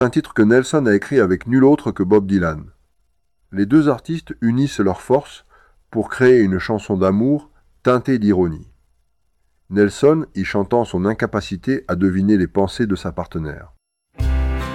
un titre que Nelson a écrit avec nul autre que Bob Dylan. Les deux artistes unissent leurs forces pour créer une chanson d'amour teintée d'ironie. Nelson y chantant son incapacité à deviner les pensées de sa partenaire.